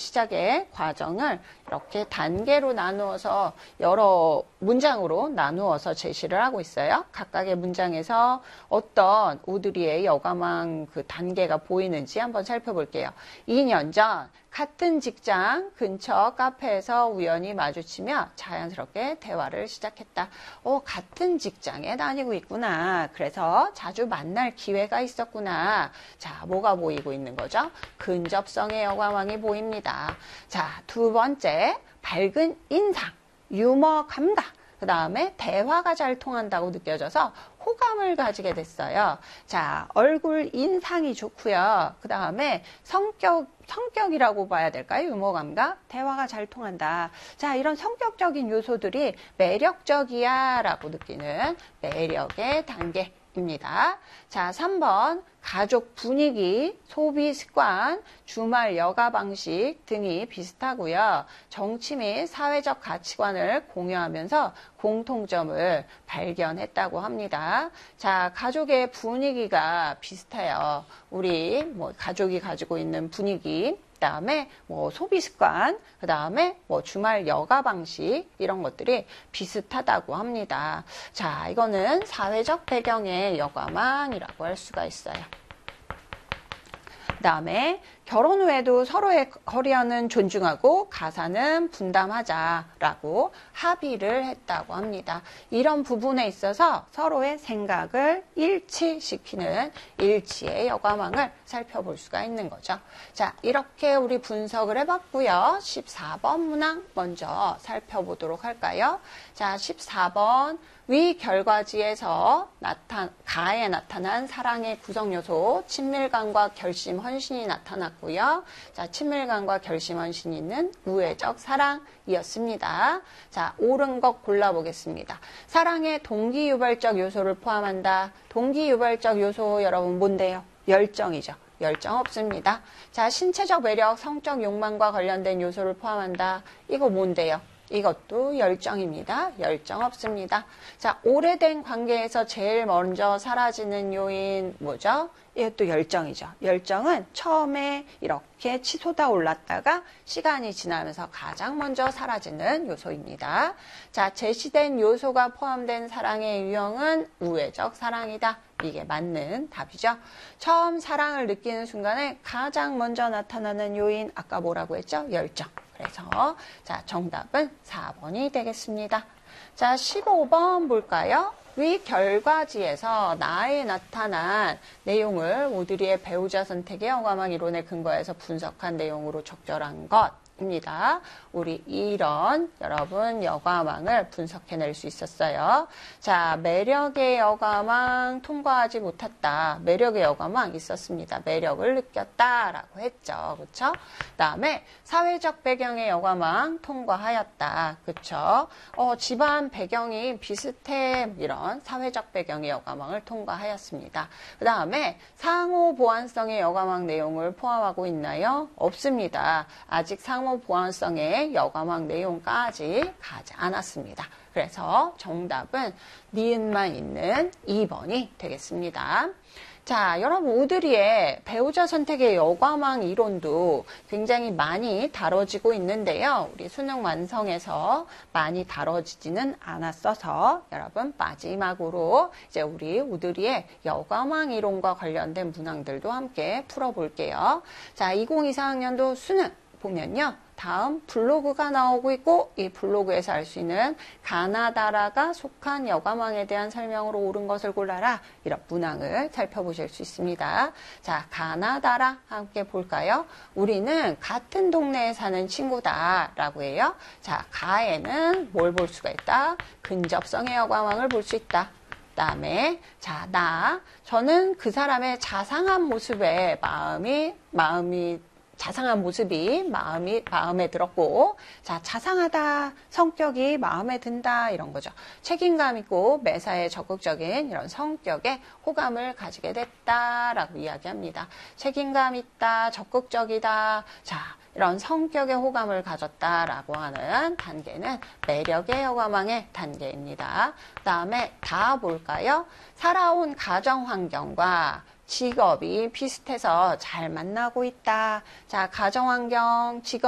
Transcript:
시작의 과정을 이렇게 단계로 나누어서 여러 문장으로 나누어서 제시를 하고 있어요. 각각의 문장에서 어떤 우드리의 여가망 그 단계가 보이는지 한번 살펴볼게요. 2년 전 같은 직장 근처 카페에서 우연히 마주치며 자연스럽게 대화를 시작했다. 같은 직장에 다니고 있구나. 그래서 자주 만날 기회가 있었구나. 자, 뭐가 보이고 있는 거죠? 근접성의 여과망이 보입니다. 자, 두 번째, 밝은 인상, 유머 감각. 그 다음에 대화가 잘 통한다고 느껴져서 호감을 가지게 됐어요. 자, 얼굴 인상이 좋고요. 그 다음에 성격이라고 봐야 될까요? 유머 감각, 대화가 잘 통한다. 자, 이런 성격적인 요소들이 매력적이야 라고 느끼는 매력의 단계입니다. 자, 3번 가족 분위기, 소비 습관, 주말 여가 방식 등이 비슷하고요. 정치 및 사회적 가치관을 공유하면서 공통점을 발견했다고 합니다. 자, 가족의 분위기가 비슷해요. 우리 가족이 가지고 있는 분위기, 그다음에 소비 습관, 그다음에 주말 여가 방식 이런 것들이 비슷하다고 합니다. 자, 이거는 사회적 배경의 여가망이라고 할 수가 있어요. 그 다음에 결혼 후에도 서로의 커리어는 존중하고 가사는 분담하자라고 합의를 했다고 합니다. 이런 부분에 있어서 서로의 생각을 일치시키는 일치의 여과망을 살펴볼 수가 있는 거죠. 자, 이렇게 우리 분석을 해봤고요. 14번 문항 먼저 살펴보도록 할까요? 자, 14번 위 결과지에서 가에 나타난 사랑의 구성 요소, 친밀감과 결심, 헌신이 나타났고요. 자, 친밀감과 결심, 헌신이 있는 우애적 사랑이었습니다. 자, 옳은 것 골라보겠습니다. 사랑의 동기유발적 요소를 포함한다. 동기유발적 요소 여러분 뭔데요? 열정이죠. 열정 없습니다. 자, 신체적 매력, 성적 욕망과 관련된 요소를 포함한다. 이거 뭔데요? 이것도 열정입니다. 열정 없습니다. 자, 오래된 관계에서 제일 먼저 사라지는 요인 뭐죠? 이것도 열정이죠. 열정은 처음에 이렇게 치솟아 올랐다가 시간이 지나면서 가장 먼저 사라지는 요소입니다. 자, 제시된 요소가 포함된 사랑의 유형은 우애적 사랑이다. 이게 맞는 답이죠. 처음 사랑을 느끼는 순간에 가장 먼저 나타나는 요인 아까 뭐라고 했죠? 열정. 그래서 자, 정답은 4번이 되겠습니다. 자, 15번 볼까요? 위 결과지에서 나에 나타난 내용을 오드리의 배우자 선택의 여과망 이론에 근거해서 분석한 내용으로 적절한 것입니다. 우리 이런 여러분 여과망을 분석해낼 수 있었어요. 자, 매력의 여과망 통과하지 못했다. 매력의 여과망 있었습니다. 매력을 느꼈다라고 했죠. 그쵸? 그 다음에 사회적 배경의 여과망 통과하였다. 그쵸? 집안 배경이 비슷해. 이런 사회적 배경의 여과망을 통과하였습니다. 그 다음에 상호 보완성의 여과망 내용을 포함하고 있나요? 없습니다. 아직 상호 보완성의 여과망 내용까지 가지 않았습니다. 그래서 정답은 니은만 있는 2번이 되겠습니다. 자, 여러분 오드리의 배우자 선택의 여과망 이론도 굉장히 많이 다뤄지고 있는데요. 우리 수능 완성에서 많이 다뤄지지는 않았어서 여러분 마지막으로 이제 우리 오드리의 여과망 이론과 관련된 문항들도 함께 풀어볼게요. 자, 2024학년도 수능 보면요. 다음 블로그가 나오고 있고 이 블로그에서 알 수 있는 가나다라가 속한 여과망에 대한 설명으로 옳은 것을 골라라. 이런 문항을 살펴보실 수 있습니다. 자, 가나다라 함께 볼까요? 우리는 같은 동네에 사는 친구다 라고 해요. 자, 가에는 뭘 볼 수가 있다? 근접성의 여과망을 볼 수 있다. 그 다음에 자, 저는 그 사람의 자상한 모습에 자상한 모습이 마음에 들었고, 자, 자상하다, 성격이 마음에 든다, 이런 거죠. 책임감 있고 매사에 적극적인 이런 성격에 호감을 가지게 됐다라고 이야기합니다. 책임감 있다, 적극적이다, 자, 이런 성격에 호감을 가졌다라고 하는 단계는 매력의 여과망의 단계입니다. 그 다음에 다 볼까요? 살아온 가정 환경과 직업이 비슷해서 잘 만나고 있다. 자, 가정환경, 직업